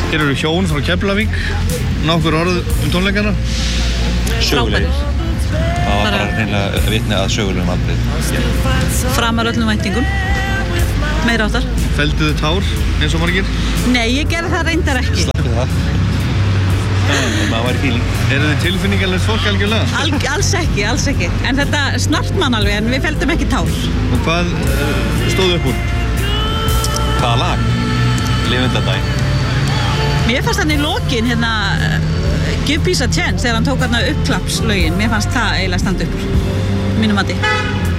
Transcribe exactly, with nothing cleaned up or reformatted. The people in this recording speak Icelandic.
Hér eru hjón frá Keflavík. Nokkur orð um tónleikana. Sögulegir. Það var bara reynilega vitni að sögulegum atburði. Framar öllum væntingum. Meira áttar. Fellduðu tár eins og margir? Nei, ég gerði það reyndar ekki. Slappið það. Maður var í fíling. Eru þið tilfinningarlegt fólk algjörlega? Al, alls ekki, alls ekki. En þetta snart mann alveg, en við feldum ekki tár. Og hvað uh, stóð upp úr? Hvaða lag? Lifendadaginn. Mér fannst hann í lokin hérna uh, Give Peace a Chance þegar hann tók hérna uppklappslögin. Mér fannst það eiginlega standa upp úr. Mínum mati.